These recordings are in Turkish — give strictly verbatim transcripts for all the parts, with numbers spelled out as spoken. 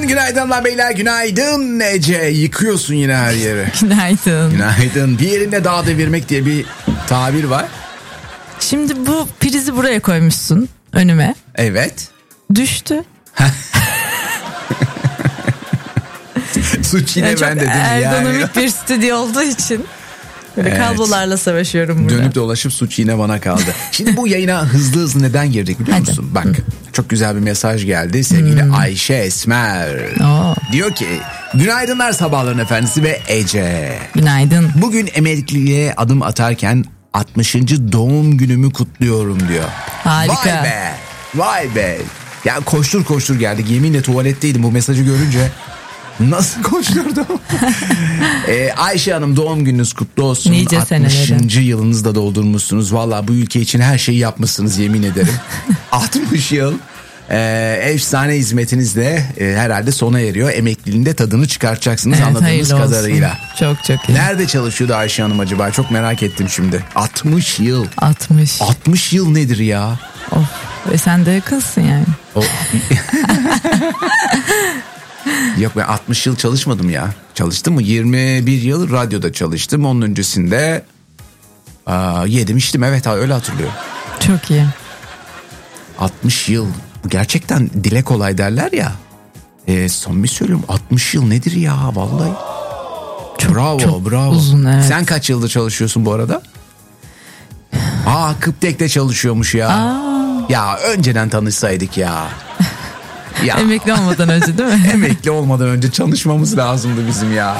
Günaydın, günaydınlar beyler, günaydın Ece. Yıkıyorsun yine her yeri. Günaydın. Günaydın. Bir yerinde dağ devirmek diye bir tabir var. Şimdi bu prizi buraya koymuşsun önüme. Evet. Düştü. Suç yine yani ben dedim yani. Ergonomik bir stüdyo olduğu için böyle evet. Kablolarla savaşıyorum burada. Dönüp dolaşıp suç yine bana kaldı. Şimdi bu yayına hızlı hızlı neden girdik biliyor Hadi. musun? Bak Hı. çok güzel bir mesaj geldi. Sevgili hmm. Ayşe Esmer. Oo. Diyor ki günaydınlar sabahların efendisi ve Ece. Günaydın. Bugün emekliliğe adım atarken altmışıncı doğum günümü kutluyorum diyor. Harika. Vay be. Vay be. Ya koştur koştur geldik. Yeminle tuvaletteydim bu mesajı görünce. Nasıl koşturdum? ee, Ayşe Hanım doğum gününüz kutlu olsun. Nice altmışıncı yılınızda doldurmuşsunuz. Valla bu ülke için her şeyi yapmışsınız yemin ederim. altmış yıl e, efsane hizmetinizle e, herhalde sona eriyor. Emekliliğinde tadını çıkartacaksınız evet, anladığımız kadarıyla. Olsun. Çok çok iyi. Nerede çalışıyordu Ayşe Hanım acaba? Çok merak ettim şimdi. altmış yıl. altmış. altmış yıl nedir ya? Of. Ve sen de yakınsın yani. O... Yok ben altmış yıl çalışmadım ya. Çalıştım mı? yirmi bir yıl radyoda çalıştım. Onun öncesinde aa, yedim içtim. Evet öyle hatırlıyorum. Çok iyi. altmış yıl. Gerçekten dile kolay derler ya. E, samimi söylüyorum altmış yıl nedir ya vallahi. Çok, bravo çok bravo. Uzun, evet. Sen kaç yıldır çalışıyorsun bu arada? Aa Kıptek'te çalışıyormuş ya. Aa. Ya önceden tanışsaydık ya. Ya. Emekli olmadan önce değil mi? Emekli olmadan önce çalışmamız lazımdı bizim ya.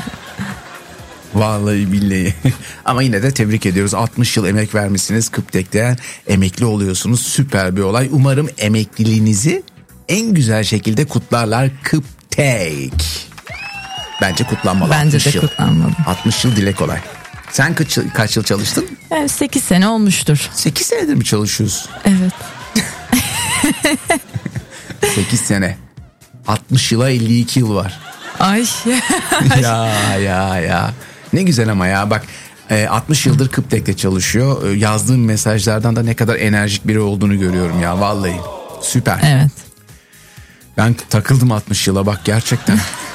Vallahi billahi. Ama yine de tebrik ediyoruz. altmış yıl emek vermişsiniz. Kıptek'ten emekli oluyorsunuz. Süper bir olay. Umarım emekliliğinizi en güzel şekilde kutlarlar Kıptek. Bence kutlanmalı. Bence de kutlanmalı. altmış yıl dile kolay. Sen kaç, kaç yıl çalıştın? Yani sekiz sene olmuştur. sekiz senedir mi çalışıyorsun? Evet. sekiz sene. altmış yıla elli iki yıl var. Ay. ya ya ya. Ne güzel ama ya bak altmış yıldır Kıptek'te çalışıyor. Yazdığım mesajlardan da ne kadar enerjik biri olduğunu görüyorum ya vallahi. Süper. Evet. Ben takıldım altmış yıla bak gerçekten.